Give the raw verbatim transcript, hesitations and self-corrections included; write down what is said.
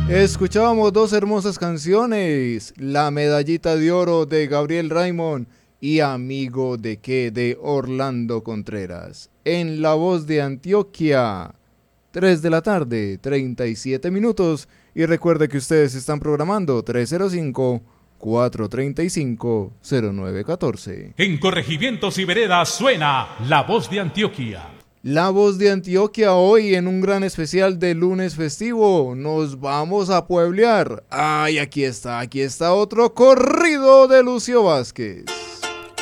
Escuchábamos dos hermosas canciones, La Medallita de Oro de Gabriel Raymond y Amigo de qué de Orlando Contreras. En la voz de Antioquia, tres de la tarde, treinta y siete minutos. Y recuerde que ustedes están programando tres cero cinco, cuatro tres cinco, cero nueve uno cuatro. En Corregimientos y Veredas suena La Voz de Antioquia. La Voz de Antioquia hoy en un gran especial de lunes festivo. Nos vamos a pueblear. Ay, aquí está, aquí está otro corrido de Lucio Vázquez.